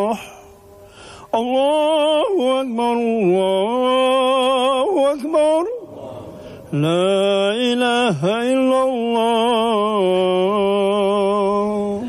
الله أكبر الله أكبر لا إله إلا الله.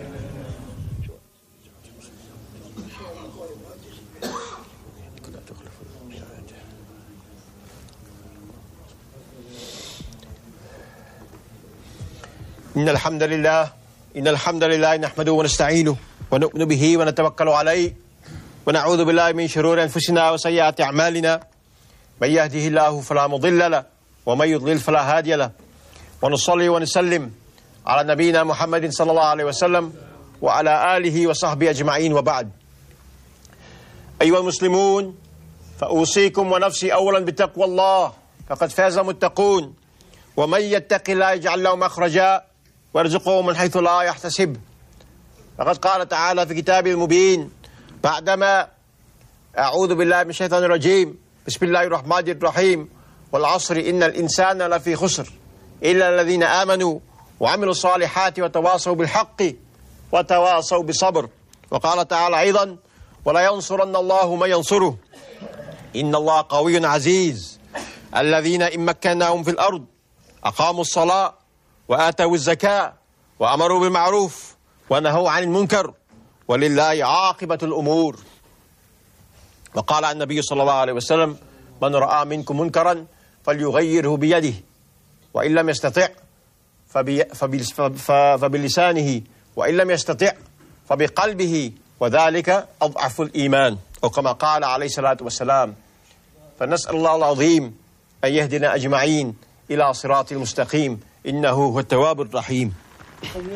إن الحمد لله نحمده ونستعينه ونؤمن به ونتوكل عليه ونعوذ بالله من شرور أنفسنا وسيئات أعمالنا. من يهده الله فلا مضل له ومن يضلل فلا هادي له. ونصلي ونسلم على نبينا محمد صلى الله عليه وسلم وعلى آله وصحبه أجمعين، وبعد. أيها المسلمون، فأوصيكم ونفسي أولا بتقوى الله، فقد فاز متقون. ومن يتق الله يجعل له مخرجا ويرزقه من حيث لا يحتسب. فقد قال تعالى في كتابه المبين بعدما أعوذ بالله من الشيطان الرجيم: بسم الله الرحمن الرحيم، والعصر إن الإنسان لفي خسر إلا الذين آمنوا وعملوا الصالحات وتواصوا بالحق وتواصوا بالصبر. وقال تعالى أيضا: ولا ينصرن الله من ينصره إن الله قوي عزيز. الذين إن مكناهم في الأرض أقاموا الصلاة وآتوا الزكاة وأمروا بالمعروف ونهوا عن المنكر ولله عاقبة الأمور. وقال النبي صلى الله عليه وسلم: من رأى منكم منكرا فليغيره بيده وإن لم يستطع فبلسانه وإن لم يستطع فبقلبه وذلك أضعف الإيمان، أو كما قال عليه الصلاة والسلام. فنسأل الله العظيم أن يهدنا أجمعين إلى صراط المستقيم، إنه هو التواب الرحيم.